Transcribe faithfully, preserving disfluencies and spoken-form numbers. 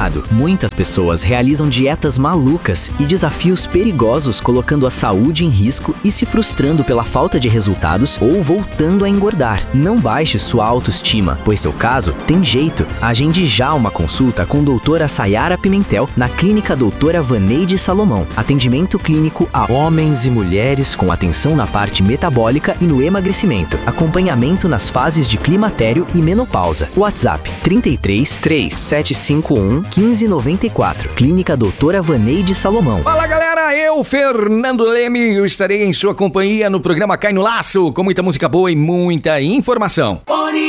lado, muitas pessoas realizam dietas malucas e desafios perigosos, colocando a saúde em risco e se frustrando pela falta de resultados ou voltando a engordar. Não baixe sua autoestima, pois seu caso tem jeito. Agende já uma consulta com doutora Sayara Pimentel na Clínica Doutora Vaneide Salomão. Atendimento clínico a homens e mulheres com atenção na parte metabólica e no emagrecimento. Acompanhamento nas fases de climatério e menopausa. WhatsApp trinta e três, três sete cinco um, um cinco nove quatro. Clínica Doutora Vaneide Salomão. Fala galera, eu, Fernando Leme, eu estarei em sua companhia no programa Cai no Laço, com muita música boa e muita informação.